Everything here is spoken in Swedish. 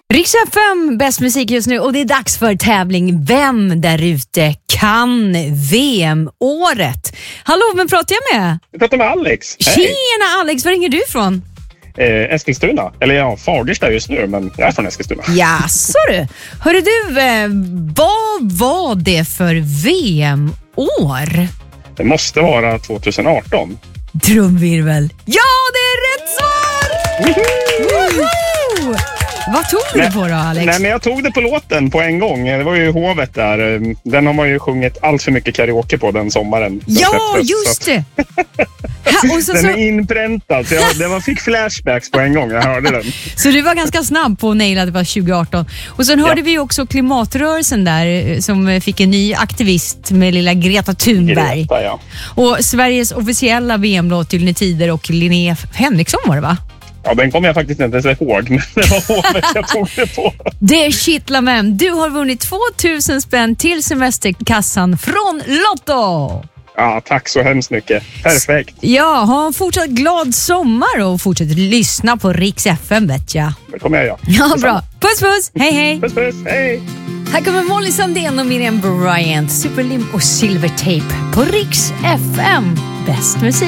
Rix FM, bäst musik just nu, och det är dags för tävling Vem där ute kan VM-året. Hallå, vem pratar jag med? Jag pratar med Alex. Tjena Alex, var ringer du ifrån? Eskilstuna. Eller ja, Fagersta just nu, men jag är från Eskilstuna. Ja, så du. Hörru du, vad var det för VM-år? Det måste vara 2018. Trumvirvel. Ja, det är rätt svar! Woho! Vad tog du på då, Alex? Nej, men jag tog det på låten på en gång. Det var ju Hovet där. Den har man ju sjungit allt för mycket karaoke på den sommaren. Ja, just det! Den är inpräntad. Så jag fick flashbacks på en gång. Jag hörde den. Så du var ganska snabb på att naila det var 2018. Och sen hörde vi också klimatrörelsen där som fick en ny aktivist med lilla Greta Thunberg. Greta, ja. Och Sveriges officiella VM-låt Gyllene Tider och Linnea Henriksson var det, va? Ja, den kommer jag faktiskt inte ens ihåg, men det var Hovet jag tog det på. Det kittlar, men du har vunnit 2000 spänn till semesterkassan från Lotto. Ja, tack så hemskt mycket. Perfekt. Ja, ha en fortsatt glad sommar och fortsätt lyssna på Rix FM, vet jag. Det kommer jag göra. Ja, bra. Puss, puss. Hej, hej. Puss, puss. Hej. Här kommer Molly Sandén och Miriam Bryant, Superlim och Silvertape på Rix FM. Bäst musik.